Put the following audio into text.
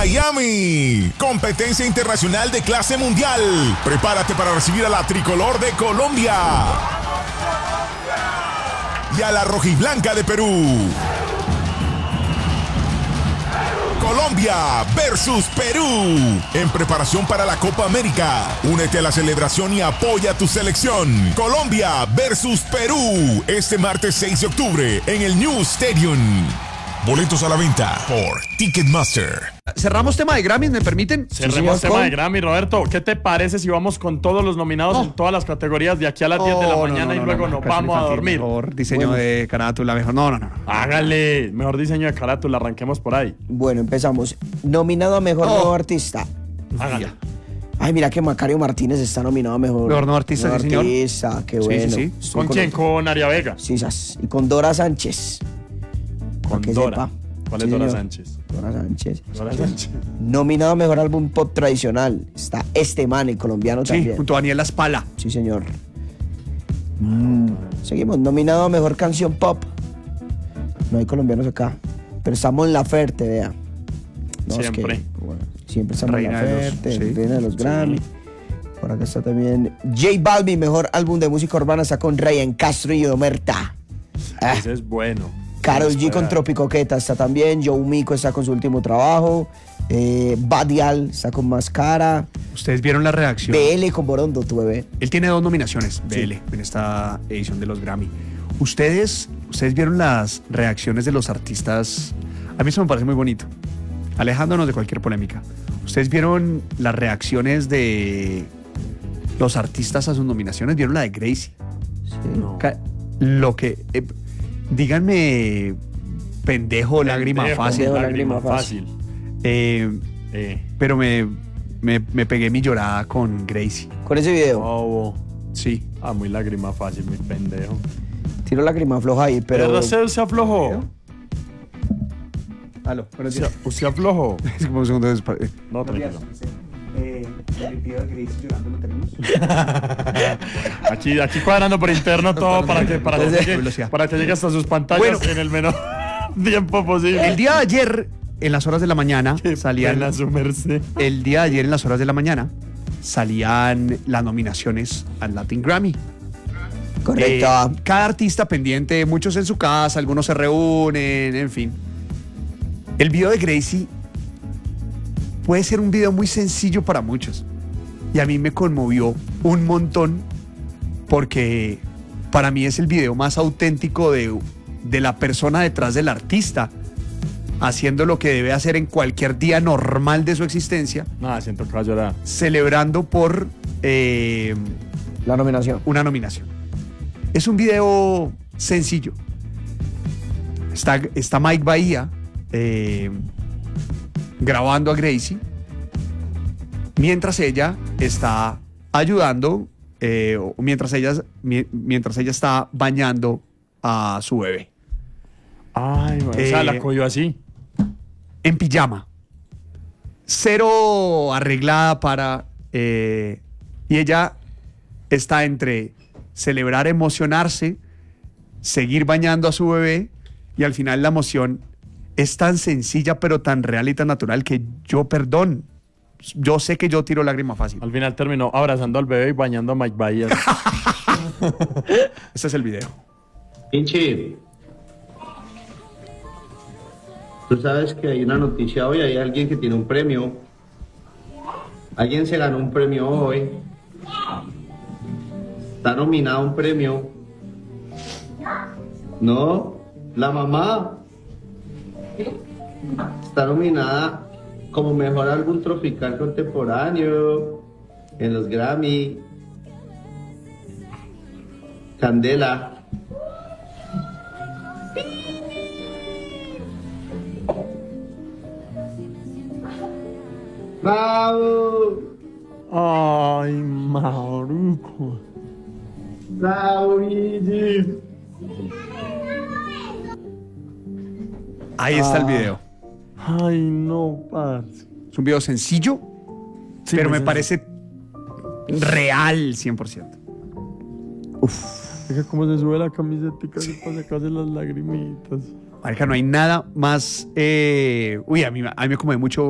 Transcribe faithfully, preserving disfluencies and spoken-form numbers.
Miami. Competencia internacional de clase mundial. Prepárate para recibir a la tricolor de Colombia y a la rojiblanca de Perú. Colombia versus Perú en preparación para la Copa América. Únete a la celebración y apoya a tu selección. Colombia versus Perú este martes seis de octubre en el New Stadium. Boletos a la venta por Ticketmaster. Cerramos tema de Grammy, ¿me permiten? Cerremos Sí, tema con... de Grammy, Roberto. ¿Qué te parece si vamos con todos los nominados no. en todas las categorías de aquí a las no, diez de la no, mañana no, no, y luego no, nos no, vamos infantil, a dormir? Mejor diseño Bueno. de carátula, mejor. No, no, no. Hágale, mejor diseño de carátula, arranquemos por ahí. Bueno, empezamos. Nominado a Mejor Oh. Nuevo Artista. Hágale. Ya. Ay, mira que Macario Martínez está nominado a Mejor, Mejor Nuevo Artista, Nuevo sí, señor. Artista, qué Sí, bueno. sí, sí. Estoy ¿Con quién? Con Aria Vega. Sí, sas. Y con Dora Sánchez. Con que Dora. sepa. ¿Cuál Sí, es Dora señor. Sánchez? Dora Sánchez. Dora Sánchez. Nominado a Mejor Álbum Pop Tradicional. Está este man, el colombiano Sí, también. junto a Daniela Spala. Sí, señor. Mm, Seguimos. Nominado a Mejor Canción Pop. No hay colombianos acá. Pero estamos en la Ferte, vea. No, es Siempre. que, bueno, siempre estamos Reina en la de los- Ferte, sí. Reina de los Sí. Grammy. Por acá está también J Balvin, Mejor Álbum de Música Urbana, está con Ryan Castro y Omerta. Ah. Ese es bueno. Karol G Espera. con Tropicoqueta está también. Joe Mico está con su último trabajo. Eh, Badial está con Máscara. Ustedes vieron la reacción. B L con Borondo, tu bebé. Él tiene dos nominaciones, Sí. B L, en esta edición de los Grammy. Ustedes, ustedes vieron las reacciones de los artistas. A mí eso me parece muy bonito. Alejándonos de cualquier polémica. Ustedes vieron las reacciones de los artistas a sus nominaciones. Vieron la de Gracie. No. Ca- Lo que. eh, díganme, pendejo, lágrima Pendejo, fácil. Pendejo, Lágrima lágrima fácil. Eh, Eh. pero me, me, me pegué mi llorada con Gracie. Con ese video. Bobo. Sí. Ah, muy lágrima fácil, muy pendejo. Tiro lágrima floja ahí, pero. Pero se, se aflojó. Aló, buenos Se, se aflojó. Es como un segundo después. No, tranquilo. Eh, el video de Gracie llorando lo tenemos. Aquí, aquí cuadrando por interno todo para que, para que, llegue, Velocidad. para que llegue hasta sus pantallas Bueno. en el menor tiempo posible. El día de ayer, en las horas de la mañana, Qué salían. pena su merced. El día de ayer, en las horas de la mañana, salían las nominaciones al Latin Grammy. Correcto. Eh, cada artista pendiente, muchos en su casa, algunos se reúnen, en fin. El video de Gracie puede ser un video muy sencillo para muchos. Y a mí me conmovió un montón porque para mí es el video más auténtico de, de la persona detrás del artista, haciendo lo que debe hacer en cualquier día normal de su existencia, Nada, siento que va a llorar. celebrando por eh, La nominación. una nominación. Es un video sencillo. Está, está Mike Bahía eh, grabando a Gracie mientras ella está ayudando, eh, o mientras ella, mi- mientras ella está bañando a su bebé Ay, man, o sea, Eh, la cogió así. en pijama. Cero arreglada para... eh, y ella está entre celebrar, emocionarse, seguir bañando a su bebé, y al final la emoción es tan sencilla pero tan real y tan natural que yo, perdón, yo sé que yo tiro lágrima fácil. Al final terminó abrazando al bebé y bañando a Mike Bahía. Este es el video. Pinche, tú sabes que hay una noticia hoy, hay alguien que tiene un premio. Alguien se ganó un premio hoy. Está nominado a un premio. No, la mamá. Está nominada como mejor álbum tropical contemporáneo en los Grammy. Candela. ¡Bravo! Ay, maruco. ¡Bravo, Luigi! Ahí está el video. Ay, no, parce. Es un video sencillo, Sí, pero muy me sencillo. parece real cien por ciento. Fíjate cómo se sube la camiseta casi para sacarse las lagrimitas. Marica, no hay nada más... eh, Uy, a mí, a mí me come mucho